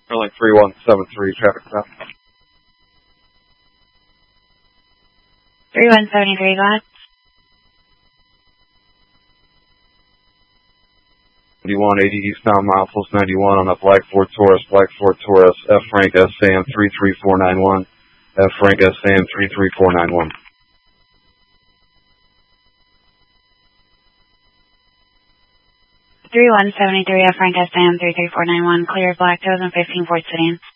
Airline 3173, traffic stop. 3173, go ahead. 9180 eastbound milepost 91 on a Flag 4 Taurus, F Frank SAM 33491, F Frank SAM 33491. F Frank SAM 33491, clear Black 2015 Fort Sedan.